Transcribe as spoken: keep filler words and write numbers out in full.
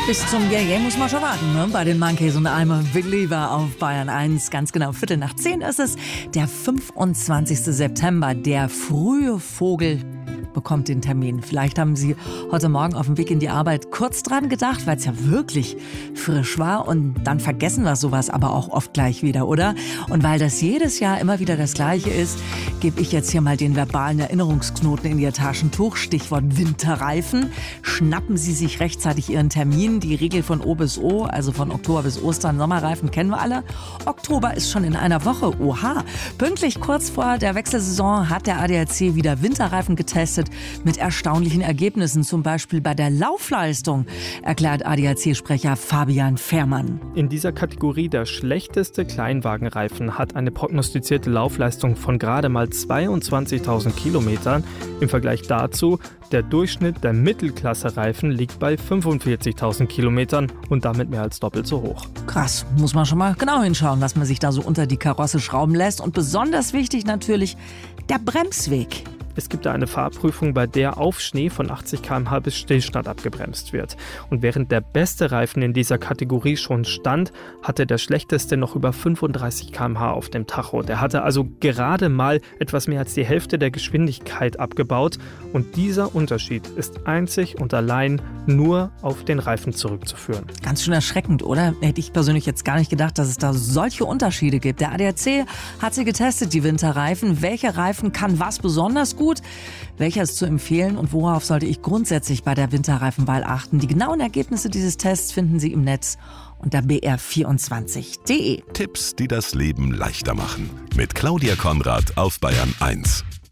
Bis zum Yeah-Yeah muss man schon warten, ne? Bei den Monkeys und I'm a Believer auf Bayern eins. Ganz genau, Viertel nach zehn ist es. Der fünfundzwanzigste September, der frühe Vogel bekommt den Termin. Vielleicht haben Sie heute Morgen auf dem Weg in die Arbeit kurz dran gedacht, weil es ja wirklich frisch war. Und dann vergessen wir sowas aber auch oft gleich wieder, oder? Und weil das jedes Jahr immer wieder das Gleiche ist, gebe ich jetzt hier mal den verbalen Erinnerungsknoten in Ihr Taschentuch. Stichwort Winterreifen. Schnappen Sie sich rechtzeitig Ihren Termin. Die Regel von O bis O, also von Oktober bis Ostern, Sommerreifen kennen wir alle. Oktober ist schon in einer Woche. Oha! Pünktlich kurz vor der Wechselsaison hat der A D A C wieder Winterreifen getestet. Mit erstaunlichen Ergebnissen, zum Beispiel bei der Laufleistung, erklärt A D A C-Sprecher Fabian Fährmann. In dieser Kategorie der schlechteste Kleinwagenreifen hat eine prognostizierte Laufleistung von gerade mal zweiundzwanzigtausend Kilometern. Im Vergleich dazu, der Durchschnitt der Mittelklasse-Reifen liegt bei fünfundvierzigtausend Kilometern und damit mehr als doppelt so hoch. Krass, muss man schon mal genau hinschauen, was man sich da so unter die Karosse schrauben lässt. Und besonders wichtig natürlich der Bremsweg. Es gibt da eine Fahrprüfung, bei der auf Schnee von achtzig Kilometer pro Stunde bis Stillstand abgebremst wird. Und während der beste Reifen in dieser Kategorie schon stand, hatte der schlechteste noch über fünfunddreißig Kilometer pro Stunde auf dem Tacho. Der hatte also gerade mal etwas mehr als die Hälfte der Geschwindigkeit abgebaut. Und dieser Unterschied ist einzig und allein nur auf den Reifen zurückzuführen. Ganz schön erschreckend, oder? Hätte ich persönlich jetzt gar nicht gedacht, dass es da solche Unterschiede gibt. Der A D A C hat sie getestet, die Winterreifen. Welche Reifen kann was besonders gut? Gut. Welcher ist zu empfehlen und worauf sollte ich grundsätzlich bei der Winterreifenwahl achten? Die genauen Ergebnisse dieses Tests finden Sie im Netz unter b r vierundzwanzig punkt d e. Tipps, die das Leben leichter machen. Mit Claudia Konrad auf Bayern eins.